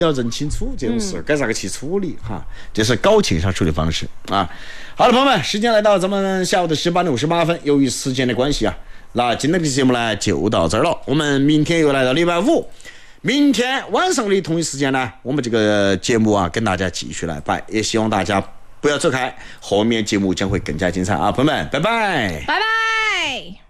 要认清楚这种事该咋个去处理哈，这是搞情商处理方式啊。好了，朋友们，时间来到咱们下午的18:58，由于时间的关系啊，那今天的节目呢就到这儿了。我们明天又来到礼拜五，明天晚上的同一时间呢，我们这个节目啊跟大家继续来摆，也希望大家不要走开，后面节目将会更加精彩啊，朋友们，拜拜， 拜拜。